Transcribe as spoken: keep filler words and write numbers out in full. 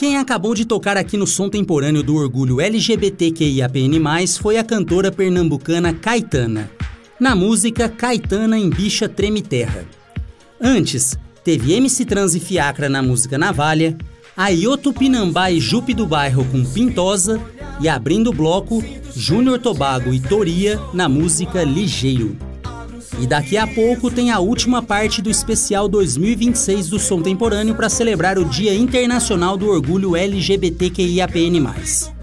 Quem acabou de tocar aqui no Som Temporâneo do Orgulho L G B T Q I A P N mais, foi a cantora pernambucana Caetana. Na música Caetana em Bicha Treme Terra. Antes, teve M C Trans e Fiacra na música Navalha, Ayoto Pinambá e Jupe do Bairro com Pintosa e abrindo o bloco, Júnior Tobago e Toria na música Ligeiro. E daqui a pouco tem a última parte do especial dois mil e vinte e seis do Som Temporâneo para celebrar o Dia Internacional do Orgulho L G B T Q I A P N mais.